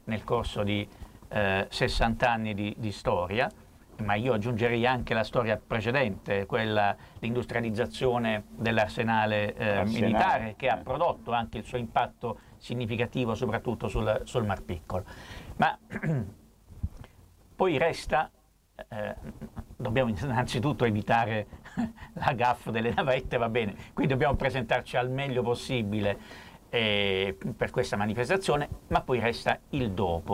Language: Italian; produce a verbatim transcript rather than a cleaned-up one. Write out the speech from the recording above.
nel corso di eh, sessanta anni di, di storia, ma io aggiungerei anche la storia precedente, quella l'industrializzazione dell'arsenale eh, militare, che ha prodotto anche il suo impatto significativo soprattutto sul, sul Mar Piccolo. Ma poi resta, eh, dobbiamo innanzitutto evitare la gaffe delle navette, va bene, quindi dobbiamo presentarci al meglio possibile eh, per questa manifestazione, ma poi resta il dopo.